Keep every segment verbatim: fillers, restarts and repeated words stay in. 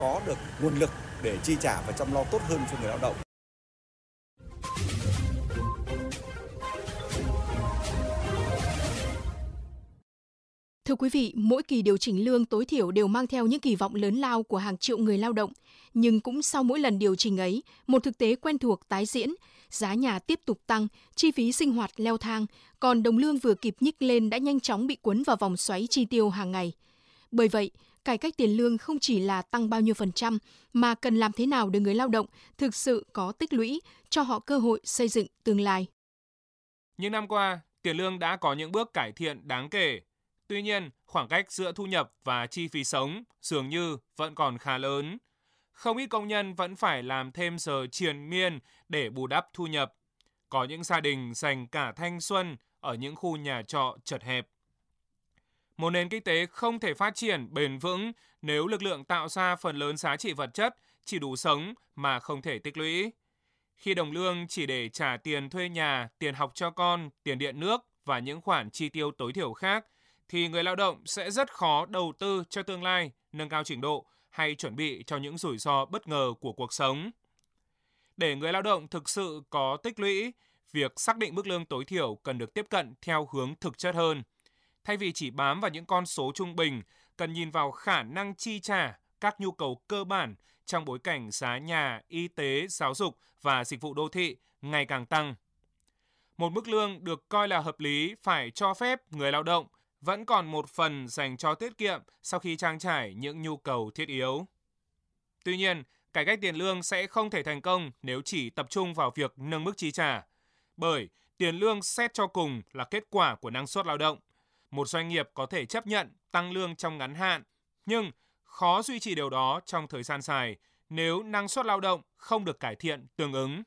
có được nguồn lực để chi trả và chăm lo tốt hơn cho người lao động. Thưa quý vị, mỗi kỳ điều chỉnh lương tối thiểu đều mang theo những kỳ vọng lớn lao của hàng triệu người lao động. Nhưng cũng sau mỗi lần điều chỉnh ấy, một thực tế quen thuộc tái diễn, giá nhà tiếp tục tăng, chi phí sinh hoạt leo thang, còn đồng lương vừa kịp nhích lên đã nhanh chóng bị cuốn vào vòng xoáy chi tiêu hàng ngày. Bởi vậy, cải cách tiền lương không chỉ là tăng bao nhiêu phần trăm, mà cần làm thế nào để người lao động thực sự có tích lũy, cho họ cơ hội xây dựng tương lai. Những năm qua, tiền lương đã có những bước cải thiện đáng kể. Tuy nhiên, khoảng cách giữa thu nhập và chi phí sống dường như vẫn còn khá lớn. Không ít công nhân vẫn phải làm thêm giờ triền miên để bù đắp thu nhập. Có những gia đình dành cả thanh xuân ở những khu nhà trọ chật hẹp. Một nền kinh tế không thể phát triển bền vững nếu lực lượng tạo ra phần lớn giá trị vật chất chỉ đủ sống mà không thể tích lũy. Khi đồng lương chỉ để trả tiền thuê nhà, tiền học cho con, tiền điện nước và những khoản chi tiêu tối thiểu khác, thì người lao động sẽ rất khó đầu tư cho tương lai, nâng cao trình độ hay chuẩn bị cho những rủi ro bất ngờ của cuộc sống. Để người lao động thực sự có tích lũy, việc xác định mức lương tối thiểu cần được tiếp cận theo hướng thực chất hơn. Thay vì chỉ bám vào những con số trung bình, cần nhìn vào khả năng chi trả các nhu cầu cơ bản trong bối cảnh giá nhà, y tế, giáo dục và dịch vụ đô thị ngày càng tăng. Một mức lương được coi là hợp lý phải cho phép người lao động vẫn còn một phần dành cho tiết kiệm sau khi trang trải những nhu cầu thiết yếu. Tuy nhiên, cải cách tiền lương sẽ không thể thành công nếu chỉ tập trung vào việc nâng mức chi trả. Bởi tiền lương xét cho cùng là kết quả của năng suất lao động. Một doanh nghiệp có thể chấp nhận tăng lương trong ngắn hạn, nhưng khó duy trì điều đó trong thời gian dài nếu năng suất lao động không được cải thiện tương ứng.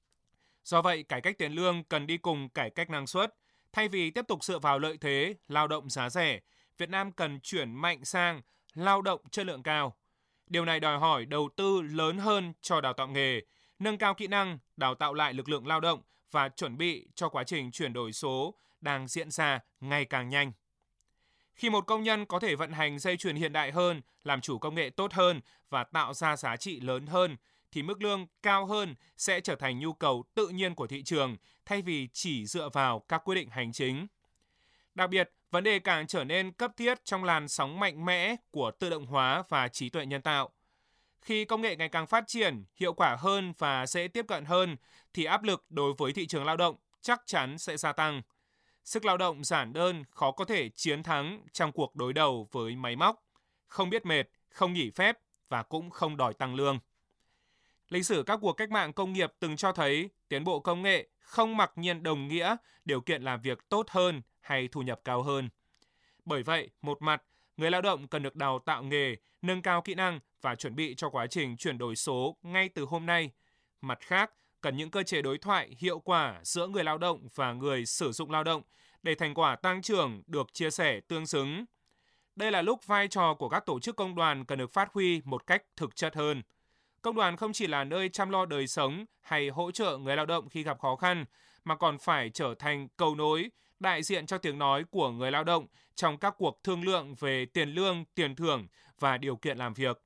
Do vậy, cải cách tiền lương cần đi cùng cải cách năng suất. Thay vì tiếp tục dựa vào lợi thế lao động giá rẻ, Việt Nam cần chuyển mạnh sang lao động chất lượng cao. Điều này đòi hỏi đầu tư lớn hơn cho đào tạo nghề, nâng cao kỹ năng, đào tạo lại lực lượng lao động và chuẩn bị cho quá trình chuyển đổi số đang diễn ra ngày càng nhanh. Khi một công nhân có thể vận hành dây chuyền hiện đại hơn, làm chủ công nghệ tốt hơn và tạo ra giá trị lớn hơn, thì mức lương cao hơn sẽ trở thành nhu cầu tự nhiên của thị trường thay vì chỉ dựa vào các quyết định hành chính. Đặc biệt, vấn đề càng trở nên cấp thiết trong làn sóng mạnh mẽ của tự động hóa và trí tuệ nhân tạo. Khi công nghệ ngày càng phát triển, hiệu quả hơn và dễ tiếp cận hơn, thì áp lực đối với thị trường lao động chắc chắn sẽ gia tăng. Sức lao động giản đơn khó có thể chiến thắng trong cuộc đối đầu với máy móc, không biết mệt, không nghỉ phép và cũng không đòi tăng lương. Lịch sử các cuộc cách mạng công nghiệp từng cho thấy tiến bộ công nghệ không mặc nhiên đồng nghĩa điều kiện làm việc tốt hơn hay thu nhập cao hơn. Bởi vậy, một mặt, người lao động cần được đào tạo nghề, nâng cao kỹ năng và chuẩn bị cho quá trình chuyển đổi số ngay từ hôm nay. Mặt khác, cần những cơ chế đối thoại hiệu quả giữa người lao động và người sử dụng lao động để thành quả tăng trưởng được chia sẻ tương xứng. Đây là lúc vai trò của các tổ chức công đoàn cần được phát huy một cách thực chất hơn. Công đoàn không chỉ là nơi chăm lo đời sống hay hỗ trợ người lao động khi gặp khó khăn, mà còn phải trở thành cầu nối, đại diện cho tiếng nói của người lao động trong các cuộc thương lượng về tiền lương, tiền thưởng và điều kiện làm việc.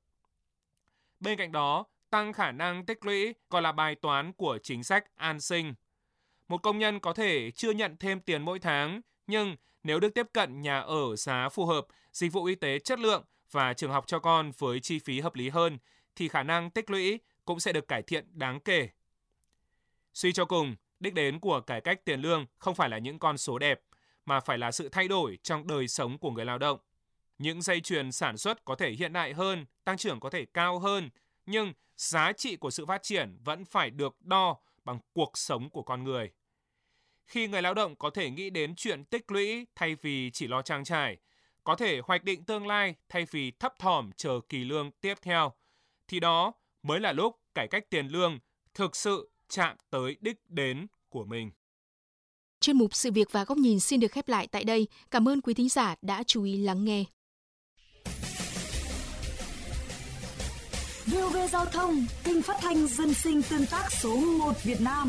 Bên cạnh đó, tăng khả năng tích lũy còn là bài toán của chính sách an sinh. Một công nhân có thể chưa nhận thêm tiền mỗi tháng, nhưng nếu được tiếp cận nhà ở giá phù hợp, dịch vụ y tế chất lượng và trường học cho con với chi phí hợp lý hơn, thì khả năng tích lũy cũng sẽ được cải thiện đáng kể. Suy cho cùng, đích đến của cải cách tiền lương không phải là những con số đẹp, mà phải là sự thay đổi trong đời sống của người lao động. Những dây chuyền sản xuất có thể hiện đại hơn, tăng trưởng có thể cao hơn, nhưng giá trị của sự phát triển vẫn phải được đo bằng cuộc sống của con người. Khi người lao động có thể nghĩ đến chuyện tích lũy thay vì chỉ lo trang trải, có thể hoạch định tương lai thay vì thấp thỏm chờ kỳ lương tiếp theo, thì đó mới là lúc cải cách tiền lương thực sự chạm tới đích đến của mình. Chuyên mục Sự việc và góc nhìn xin được khép lại tại đây. Cảm ơn quý thính giả đã chú ý lắng nghe. vê o vê Giao thông, kênh phát thanh dân sinh tương tác số một Việt Nam.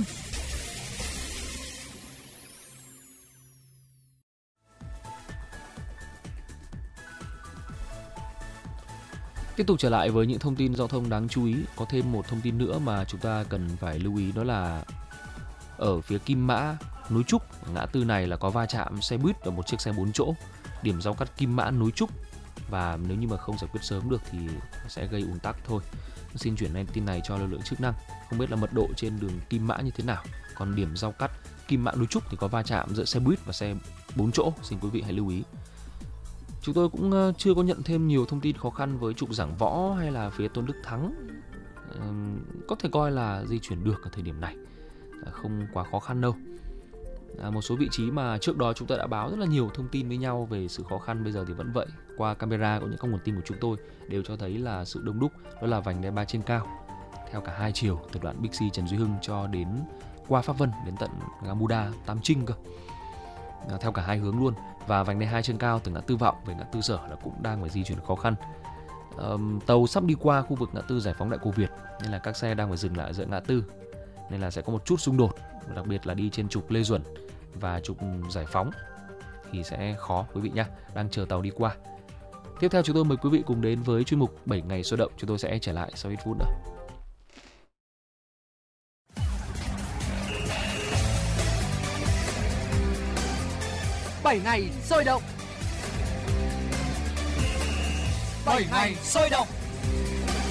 Tiếp tục trở lại với những thông tin giao thông đáng chú ý, có thêm một thông tin nữa mà chúng ta cần phải lưu ý, đó là ở phía Kim Mã, Núi Trúc, ngã tư này là có va chạm xe buýt và một chiếc xe bốn chỗ, điểm giao cắt Kim Mã Núi Trúc, và nếu như mà không giải quyết sớm được thì sẽ gây ùn tắc thôi. Xin chuyển lên tin này cho lực lượng chức năng. Không biết là mật độ trên đường Kim Mã như thế nào. Còn điểm giao cắt Kim Mã Núi Trúc thì có va chạm giữa xe buýt và xe bốn chỗ, xin quý vị hãy lưu ý. Chúng tôi cũng chưa có nhận thêm nhiều thông tin khó khăn với trục Giảng Võ hay là phía Tôn Đức Thắng. Có thể coi là di chuyển được ở thời điểm này, không quá khó khăn đâu. À, một số vị trí mà trước đó chúng ta đã báo rất là nhiều thông tin với nhau về sự khó khăn, bây giờ thì vẫn vậy. Qua camera cũng như các nguồn tin của chúng tôi đều cho thấy là sự đông đúc, đó là vành đai ba trên cao theo cả hai chiều từ đoạn Bixi Trần Duy Hưng cho đến qua Pháp Vân đến tận ngã Buda Tam Trinh cơ, à, theo cả hai hướng luôn. Và vành đai hai trên cao từ ngã Tư Vọng về ngã Tư Sở là cũng đang phải di chuyển khó khăn. À, tàu sắp đi qua khu vực ngã tư Giải Phóng Đại Cô Việt nên là các xe đang phải dừng lại giữa ngã tư, nên là sẽ có một chút xung đột, đặc biệt là đi trên trục Lê Duẩn và trục Giải Phóng thì sẽ khó quý vị nhé, đang chờ tàu đi qua. Tiếp theo chúng tôi mời quý vị cùng đến với chuyên mục bảy ngày sôi động, chúng tôi sẽ trở lại sau ít phút nữa. bảy ngày sôi động. bảy ngày sôi động.